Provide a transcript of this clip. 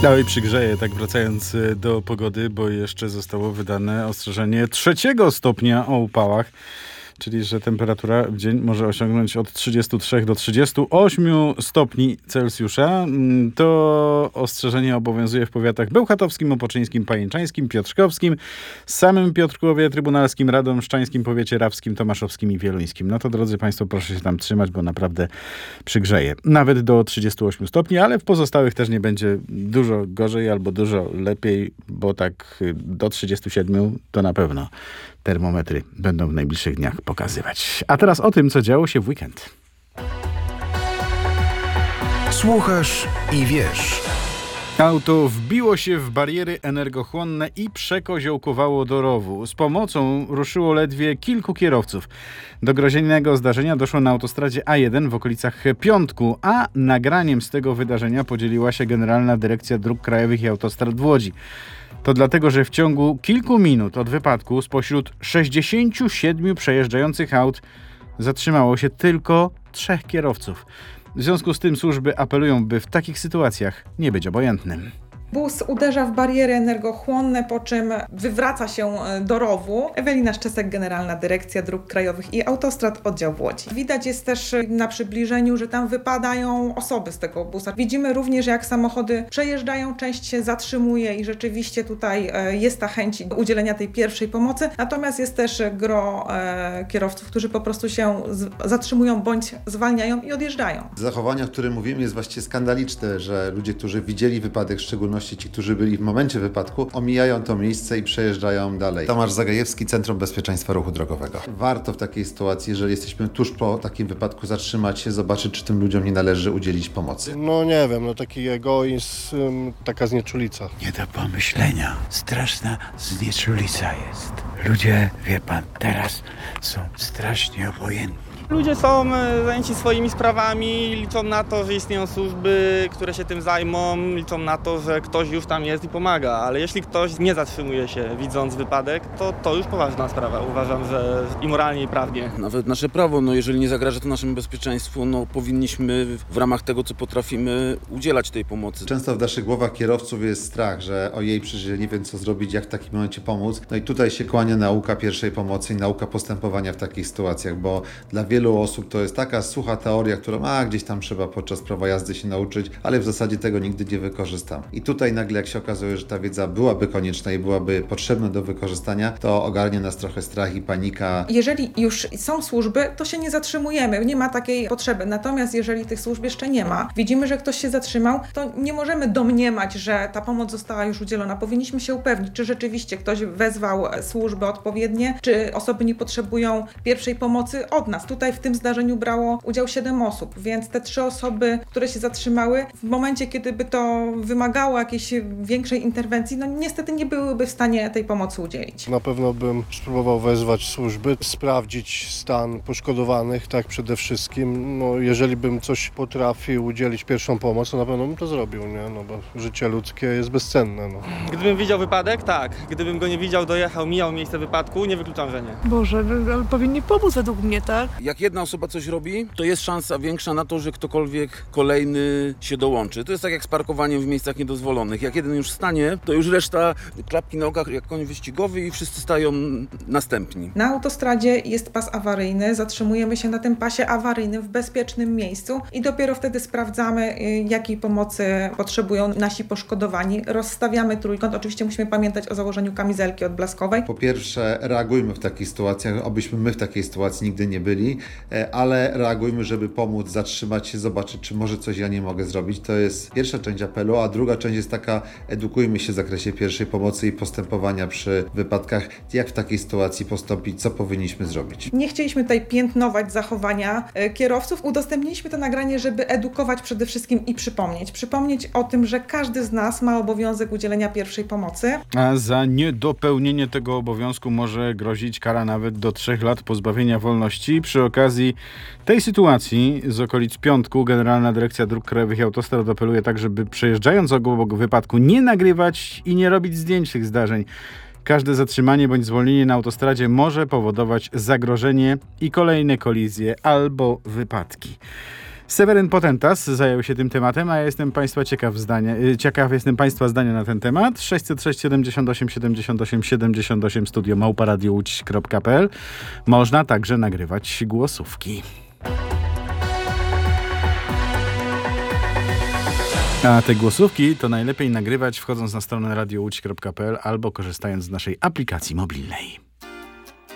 No i przygrzeje, tak wracając do pogody, bo jeszcze zostało wydane ostrzeżenie 3 stopnia o upałach, czyli że temperatura w dzień może osiągnąć od 33 do 38 stopni Celsjusza. To ostrzeżenie obowiązuje w powiatach bełchatowskim, opoczyńskim, pajęczańskim, piotrkowskim, samym Piotrkowie Trybunalskim, radomszczańskim, powiecie rawskim, tomaszowskim i wieluńskim. No to drodzy Państwo, proszę się tam trzymać, bo naprawdę przygrzeje. Nawet do 38 stopni, ale w pozostałych też nie będzie dużo gorzej albo dużo lepiej, bo tak do 37 to na pewno termometry będą w najbliższych dniach pokazywać. A teraz o tym, co działo się w weekend. Słuchasz i wiesz. Auto wbiło się w bariery energochłonne i przekoziołkowało do rowu. Z pomocą ruszyło ledwie kilku kierowców. Do groźnego zdarzenia doszło na autostradzie A1 w okolicach Piątku, a nagraniem z tego wydarzenia podzieliła się Generalna Dyrekcja Dróg Krajowych i Autostrad w Łodzi. To dlatego, że w ciągu kilku minut od wypadku spośród 67 przejeżdżających aut zatrzymało się tylko 3 kierowców. W związku z tym służby apelują, by w takich sytuacjach nie być obojętnym. Bus uderza w bariery energochłonne, po czym wywraca się do rowu. Ewelina Szczesek, Generalna Dyrekcja Dróg Krajowych i Autostrad, oddział w Łodzi. Widać jest też na przybliżeniu, że tam wypadają osoby z tego busa. Widzimy również, jak samochody przejeżdżają, część się zatrzymuje i rzeczywiście tutaj jest ta chęć udzielenia tej pierwszej pomocy. Natomiast jest też gro kierowców, którzy po prostu się zatrzymują bądź zwalniają i odjeżdżają. Zachowanie, o którym mówimy, jest właściwie skandaliczne, że ludzie, którzy widzieli wypadek, w szczególności ci, którzy byli w momencie wypadku, omijają to miejsce i przejeżdżają dalej. Tomasz Zagajewski, Centrum Bezpieczeństwa Ruchu Drogowego. Warto w takiej sytuacji, jeżeli jesteśmy tuż po takim wypadku, zatrzymać się, zobaczyć, czy tym ludziom nie należy udzielić pomocy. No nie wiem, taki egoizm, taka znieczulica. Nie do pomyślenia. Straszna znieczulica jest. Ludzie, wie pan, teraz są strasznie obojętni. Ludzie są zajęci swoimi sprawami, liczą na to, że istnieją służby, które się tym zajmą, liczą na to, że ktoś już tam jest i pomaga, ale jeśli ktoś nie zatrzymuje się widząc wypadek, to już poważna sprawa. Uważam, że i moralnie i prawnie. Nawet nasze prawo, jeżeli nie zagraża to naszemu bezpieczeństwu, powinniśmy w ramach tego, co potrafimy, udzielać tej pomocy. Często w naszych głowach kierowców jest strach, że ojej, przecież nie wiem, co zrobić, jak w takim momencie pomóc. No i tutaj się kłania nauka pierwszej pomocy i nauka postępowania w takich sytuacjach, bo dla wielu osób to jest taka sucha teoria, którą gdzieś tam trzeba podczas prawa jazdy się nauczyć, ale w zasadzie tego nigdy nie wykorzystam. I tutaj nagle, jak się okazuje, że ta wiedza byłaby konieczna i byłaby potrzebna do wykorzystania, to ogarnia nas trochę strach i panika. Jeżeli już są służby, to się nie zatrzymujemy, nie ma takiej potrzeby. Natomiast jeżeli tych służb jeszcze nie ma, widzimy, że ktoś się zatrzymał, to nie możemy domniemać, że ta pomoc została już udzielona. Powinniśmy się upewnić, czy rzeczywiście ktoś wezwał służby odpowiednie, czy osoby nie potrzebują pierwszej pomocy od nas. Tutaj w tym zdarzeniu brało udział 7 osób, więc te 3 osoby, które się zatrzymały, w momencie, kiedy by to wymagało jakiejś większej interwencji, niestety nie byłyby w stanie tej pomocy udzielić. Na pewno bym spróbował wezwać służby, sprawdzić stan poszkodowanych, tak przede wszystkim. Jeżeli bym coś potrafił udzielić pierwszą pomoc, to na pewno bym to zrobił, nie? Bo życie ludzkie jest bezcenne. Gdybym widział wypadek, tak. Gdybym go nie widział, dojechał, mijał miejsce wypadku, nie wykluczam, że nie. Boże, ale powinni pomóc według mnie, tak? Jak jedna osoba coś robi, to jest szansa większa na to, że ktokolwiek kolejny się dołączy. To jest tak jak z parkowaniem w miejscach niedozwolonych. Jak jeden już stanie, to już reszta klapki na okach jak koń wyścigowy i wszyscy stają następni. Na autostradzie jest pas awaryjny, zatrzymujemy się na tym pasie awaryjnym w bezpiecznym miejscu i dopiero wtedy sprawdzamy, jakiej pomocy potrzebują nasi poszkodowani. Rozstawiamy trójkąt. Oczywiście musimy pamiętać o założeniu kamizelki odblaskowej. Po pierwsze, reagujmy w takich sytuacjach, obyśmy my w takiej sytuacji nigdy nie byli, ale reagujmy, żeby pomóc, zatrzymać się, zobaczyć, czy może coś ja nie mogę zrobić. To jest pierwsza część apelu, a druga część jest taka, edukujmy się w zakresie pierwszej pomocy i postępowania przy wypadkach, jak w takiej sytuacji postąpić, co powinniśmy zrobić. Nie chcieliśmy tutaj piętnować zachowania kierowców, udostępniliśmy to nagranie, żeby edukować przede wszystkim i przypomnieć o tym, że każdy z nas ma obowiązek udzielenia pierwszej pomocy. A za niedopełnienie tego obowiązku może grozić kara nawet do 3 lat pozbawienia wolności. Przy okazji tej sytuacji z okolic Piątku Generalna Dyrekcja Dróg Krajowych i Autostrad apeluje tak, żeby przejeżdżając obok wypadku nie nagrywać i nie robić zdjęć tych zdarzeń. Każde zatrzymanie bądź zwolnienie na autostradzie może powodować zagrożenie i kolejne kolizje albo wypadki. Seweryn Potentas zajął się tym tematem, a ja jestem Państwa ciekaw jestem Państwa zdania na ten temat. 606 78 78 78 studio@radiołódź.pl. Można także nagrywać głosówki. A te głosówki to najlepiej nagrywać wchodząc na stronę radiołódź.pl albo korzystając z naszej aplikacji mobilnej.